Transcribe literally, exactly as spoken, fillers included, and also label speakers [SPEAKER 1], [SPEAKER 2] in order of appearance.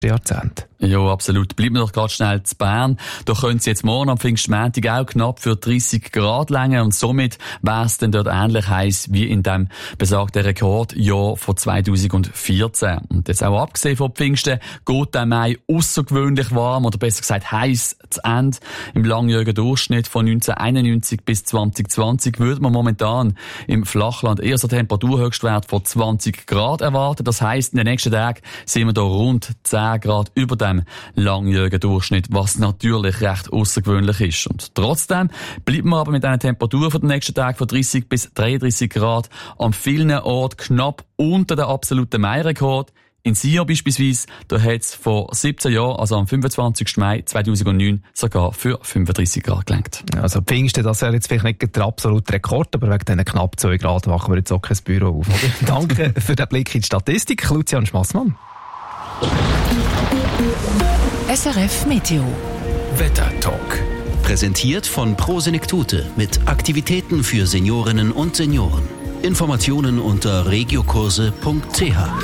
[SPEAKER 1] Jahrzehnt.
[SPEAKER 2] Ja, absolut. Bleiben wir doch gerade schnell zu Bern. Da können es jetzt morgen am Pfingstmontag auch knapp für dreissig Grad länger und somit wäre es dann dort ähnlich heiß wie in dem besagten Rekordjahr von zweitausendvierzehn. Und jetzt auch abgesehen von Pfingsten geht der Mai außergewöhnlich warm oder besser gesagt heiß zu Ende. Im langjährigen Durchschnitt von neunzehnhunderteinundneunzig bis zwanzig zwanzig würde man momentan im Flachland eher so Temperaturhöchstwert von zwanzig Grad erwarten. Das heisst, in den nächsten Tagen sind wir da rund zehn Grad über dem langjährigen Durchschnitt, was natürlich recht außergewöhnlich ist. Und trotzdem bleiben wir aber mit einer Temperatur für den nächsten Tag von dreissig bis dreiunddreissig Grad an vielen Orten knapp unter der absoluten Mai-Rekord. In Sion beispielsweise, da hat es vor siebzehn Jahren, also am fünfundzwanzigsten Mai zweitausendneun, sogar für fünfunddreissig Grad gelangt.
[SPEAKER 1] Also Pfingsten, das wäre jetzt vielleicht nicht der absolute Rekord, aber wegen diesen knapp zwei Grad machen wir jetzt auch kein Büro auf, oder? Danke für den Blick in die Statistik, Lucian Schmassmann.
[SPEAKER 3] S R F Meteo.
[SPEAKER 4] Wetter-Talk. Präsentiert von Pro Senektute mit Aktivitäten für Seniorinnen und Senioren. Informationen unter regiokurse punkt c h.